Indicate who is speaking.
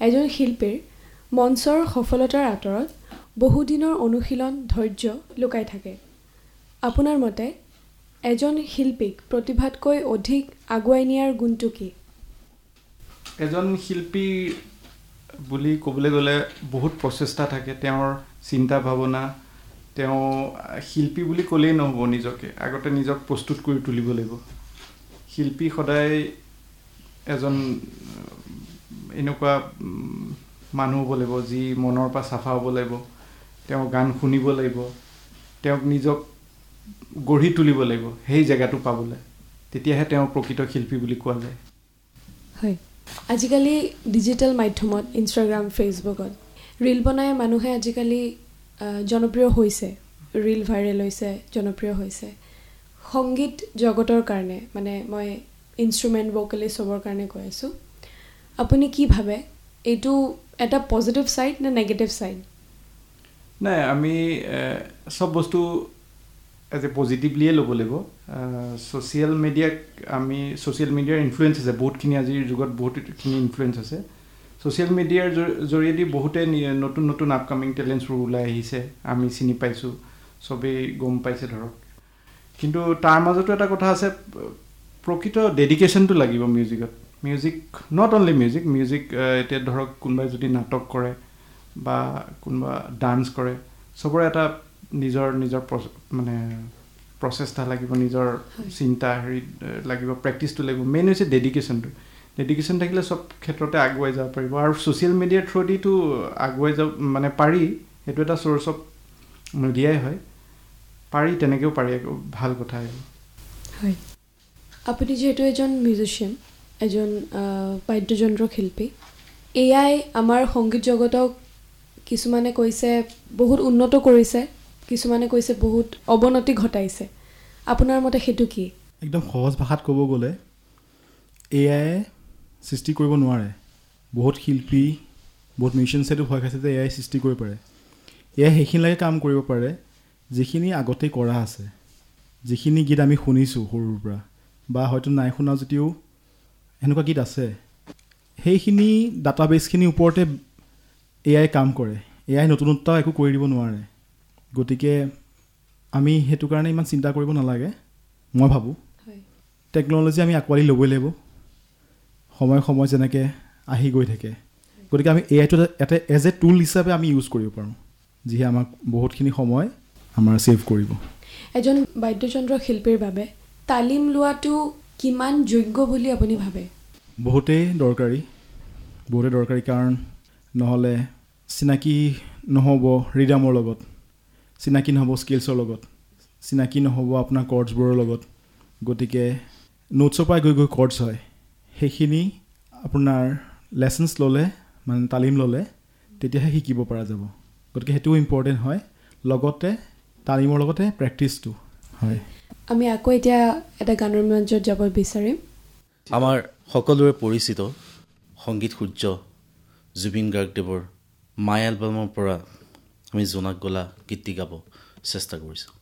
Speaker 1: এজন শিল্পীৰ মঞ্চৰ সফলতাৰ আঁতৰত বহুদিনৰ অনুশীলন ধৈৰ্য লুকাই থাকে। আপোনাৰ মতে এজন শিল্পীক প্ৰতিভাতকৈ অধিক আগুৱাই নিয়াৰ গুণটো কি?
Speaker 2: এজন শিল্পী বুলি ক'বলৈ গ'লে বহুত প্ৰচেষ্টা থাকে, তেওঁৰ চিন্তা ভাৱনা। তেওঁ শিল্পী বুলি ক'লেই নহ'ব, নিজকে আগতে নিজক প্ৰস্তুত কৰি তুলিব লাগিব। শিল্পী সদায় এজন এনেকুৱা মানুহ হ'ব লাগিব যি মনৰ পৰা চাফা হ'ব লাগিব। তেওঁ গান শুনিব লাগিব, তেওঁক নিজক গঢ়ি তুলিব লাগিব সেই জেগাটো পাবলৈ, তেতিয়াহে তেওঁ প্ৰকৃত শিল্পী বুলি কোৱা যায়।
Speaker 1: হয়, আজিকালি ডিজিটেল মাধ্যমত ইনষ্টাগ্ৰাম ফেচবুকত ৰীল বনাই মানুহে আজিকালি জনপ্ৰিয় হৈছে, ৰীল ভাইৰেল হৈছে, জনপ্ৰিয় হৈছে। সংগীত জগতৰ কাৰণে মানে মই ইনষ্ট্ৰুমেণ্ট ভোকেলিষ্ট চবৰ কাৰণে কৈ আছোঁ, আপুনি কি ভাবে এইটো এটা পজিটিভ ছাইড নে নেগেটিভ ছাইড?
Speaker 2: নাই, আমি চব বস্তু এজ এ পজিটিভলিয়ে ল'ব লাগিব। ছ'চিয়েল মিডিয়াৰ ইনফ্লুৱেঞ্চ আছে বহুতখিনি, আজিৰ যুগত বহুতখিনি ইনফ্লুৱেঞ্চ আছে। ছ'চিয়েল মিডিয়াৰ জৰিয়তে বহুতে নতুন নতুন আপকামিং টেলেণ্টছবোৰ ওলাই আহিছে, আমি চিনি পাইছোঁ, চবেই গম পাইছে ধৰক। কিন্তু তাৰ মাজতো এটা কথা আছে, প্ৰকৃত ডেডিকেশ্যনটো লাগিব মিউজিকত। মিউজিক নট অনলি মিউজিক এতিয়া ধৰক কোনোবাই যদি নাটক কৰে বা কোনোবা ডান্স কৰে, চবৰে এটা নিজৰ মানে প্ৰচেষ্টা লাগিব, নিজৰ চিন্তা হেৰি লাগিব, প্ৰেক্টিচটো লাগিব। মেইন হৈছে ডেডিকেশ্যনটো। ডেডিকেশ্যন থাকিলে চব ক্ষেত্ৰতে আগুৱাই যাব পাৰিব। আৰু ছ'চিয়েল মিডিয়াৰ থ্ৰুদিতো আগুৱাই যাব মানে পাৰি, সেইটো এটা চ'ৰ্চ অফ মিডিয়াই হয়, পাৰি, তেনেকৈও পাৰি, ভাল কথা।
Speaker 1: হয়, আপুনি যিহেতু এজন মিউজিচিয়ান, এজন বাদ্যযন্ত্ৰ শিল্পী, এয়াই আমাৰ সংগীত জগতক কিছুমানে কৈছে বহুত উন্নত কৰিছে, কিছুমানে কৈছে বহুত অৱনতি ঘটাইছে। আপোনাৰ মতে সেইটো কি?
Speaker 3: একদম সহজ ভাষাত ক'ব গ'লে এআই সৃষ্টি কৰিব নোৱাৰে। বহুত শিল্পী, বহুত মিউজিচিয়ানছেতো ভয় খাইছে যে এআই সৃষ্টি কৰিব পাৰে। এআই সেইখিনিলৈকে কাম কৰিব পাৰে যিখিনি আগতেই কৰা আছে, যিখিনি গীত আমি শুনিছোঁ সৰুৰ পৰা, বা হয়তো নাই শুনা যদিও সেনেকুৱা গীত আছে, সেইখিনি ডাটাবেছখিনিৰ ওপৰতে এআই কাম কৰে। এআই নতুনত্ব একো কৰি দিব নোৱাৰে। গতিকে আমি সেইটো কাৰণে ইমান চিন্তা কৰিব নালাগে, মই ভাবোঁ। টেকন'লজি আমি আঁকোৱালি ল'বই লাগিব, সময় যেনেকৈ আহি গৈ থাকে। গতিকে আমি এআইটো এটা এজ এ টুল হিচাপে আমি ইউজ কৰিব পাৰোঁ, যিহে আমাক বহুতখিনি সময় আমাৰ ছেভ কৰিব।
Speaker 1: এজন বাদ্যযন্ত্ৰ শিল্পীৰ বাবে তালিম লোৱাটো কিমান যোগ্য বুলি আপুনি ভাবে?
Speaker 3: বহুতেই দৰকাৰী, কাৰণ নহ'লে চিনাকি নহ'ব ৰিডামৰ লগত, চিনাকি নহ'ব স্কিলছৰ লগত, চিনাকি নহ'ব আপোনাৰ কৰ্ডছবোৰৰ লগত। গতিকে নোটছৰ পৰা গৈ কৰ্ডছ হয়, সেইখিনি আপোনাৰ লেচনছ ল'লে, মানে তালিম ল'লে, তেতিয়াহে শিকিব পৰা যাব। গতিকে সেইটোও ইম্পৰ্টেণ্ট হয়, লগতে তালিমৰ লগতে প্ৰেক্টিচটো হয়। আমি
Speaker 1: আকৌ এতিয়া এটা গানৰ মঞ্চত যাব বিচাৰিম।
Speaker 4: আমাৰ সকলোৰে পৰিচিত সংগীত সূৰ্য জুবিন গাৰ্গদেৱৰ মাই এলবামৰ পৰা আমি জোনাক গলা গীতটি গাব চেষ্টা কৰিছোঁ।